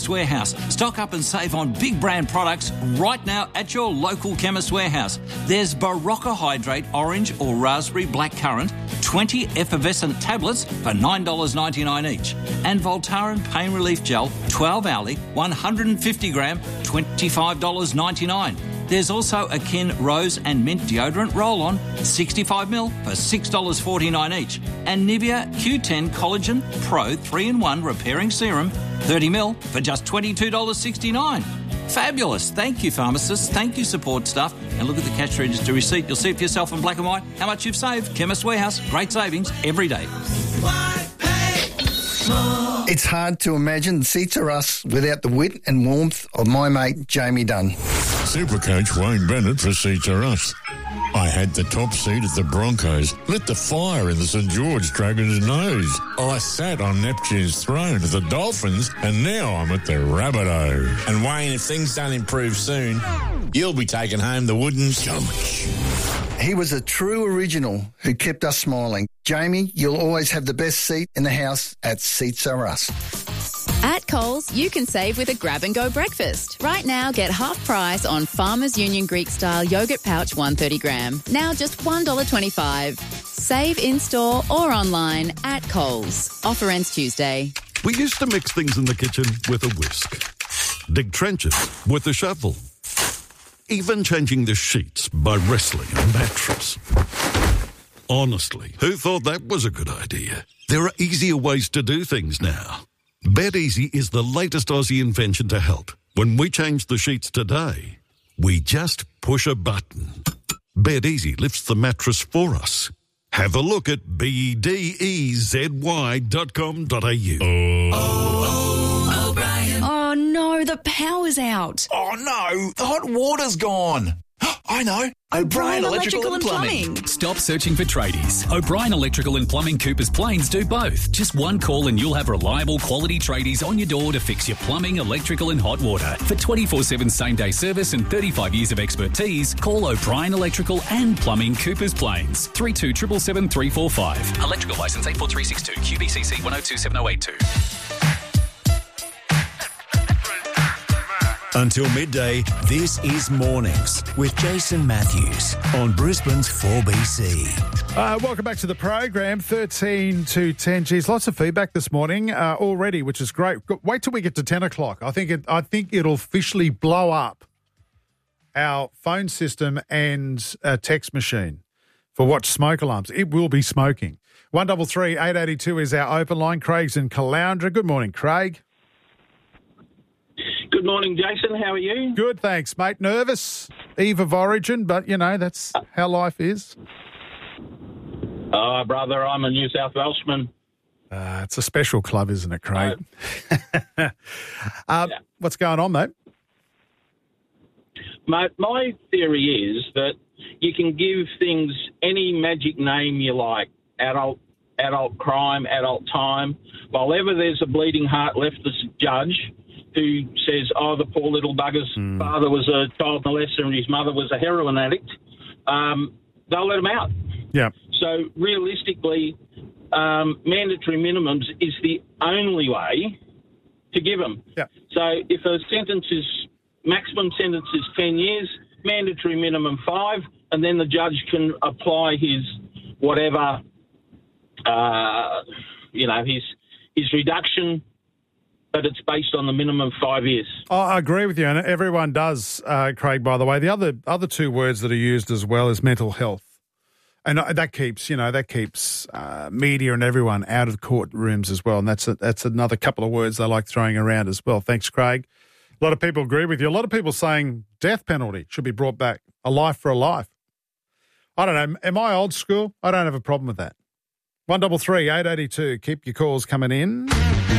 Chemist Warehouse. Stock up and save on big brand products right now at your local Chemist Warehouse. There's Barocca Hydrate Orange or Raspberry Blackcurrant, 20 effervescent tablets for $9.99 each. And Voltaren Pain Relief Gel, 12 hourly, 150 gram, $25.99. There's also a Kin Rose and Mint Deodorant Roll-On, 65ml for $6.49 each. And Nivea Q10 Collagen Pro 3-in-1 Repairing Serum, 30ml for just $22.69. Fabulous. Thank you, pharmacists. Thank you, support staff. And look at the cash register receipt. You'll see it for yourself in black and white how much you've saved. Chemist Warehouse. Great savings every day. It's hard to imagine Seats Are Us without the wit and warmth of my mate Jamie Dunn. Supercoach Wayne Bennett for Seats Are Us. I had the top seat at the Broncos, lit the fire in the St George Dragons' nose. I sat on Neptune's throne at the Dolphins, and now I'm at the Rabbitohs. And Wayne, if things don't improve soon, you'll be taking home the wooden chumch. He was a true original who kept us smiling. Jamie, you'll always have the best seat in the house at Seats Are Us. At Coles, you can save with a grab-and-go breakfast. Right now, get half price on Farmers Union Greek-style yogurt pouch 130 gram. Now just $1.25. Save in-store or online at Coles. Offer ends Tuesday. We used to mix things in the kitchen with a whisk. Dig trenches with a shovel. Even changing the sheets by wrestling a mattress. Honestly, who thought that was a good idea? There are easier ways to do things now. BetEasy is the latest Aussie invention to help. When we change the sheets today, we just push a button. BetEasy lifts the mattress for us. Have a look at bedezi.com.au. O'Brien. Oh no, the power's out. Oh no, the hot water's gone. I know. O'Brien Electrical and Plumbing. Stop searching for tradies. O'Brien Electrical and Plumbing Coopers Plains do both. Just one call and you'll have reliable quality tradies on your door to fix your plumbing, electrical and hot water. For 24/7 same-day service and 35 years of expertise, call O'Brien Electrical and Plumbing Coopers Plains. 3277 345. Electrical licence 84362 QBCC 102782. Until midday, this is Mornings with Jason Matthews on Brisbane's 4BC. Welcome back to the program, 13 to 10. Geez, lots of feedback this morning already, which is great. Wait till we get to 10 o'clock. I think it'll officially blow up our phone system and text machine for watch smoke alarms. It will be smoking. 133 882 is our open line. Craig's in Caloundra. Good morning, Craig. Good morning, Jason. How are you? Good, thanks, mate. Nervous, eve of origin, but, you know, that's how life is. Oh, brother, I'm a New South Welshman. It's a special club, isn't it, Craig? What's going on, mate? Mate, my theory is that you can give things any magic name you like, adult crime, adult time. While ever there's a bleeding heart leftist judge who says, oh, the poor little bugger's father was a child molester and his mother was a heroin addict, they'll let him out. Yeah. So realistically, mandatory minimums is the only way to give them. Yeah. So if a maximum sentence is 10 years, mandatory minimum 5, and then the judge can apply his whatever, his reduction, but it's based on the minimum 5 years. I agree with you, and everyone does, Craig, by the way. The other two words that are used as well is mental health. And that keeps media and everyone out of courtrooms as well. And that's another couple of words they like throwing around as well. Thanks, Craig. A lot of people agree with you. A lot of people saying death penalty should be brought back, a life for a life. I don't know. Am I old school? I don't have a problem with that. 133 882. Keep your calls coming in.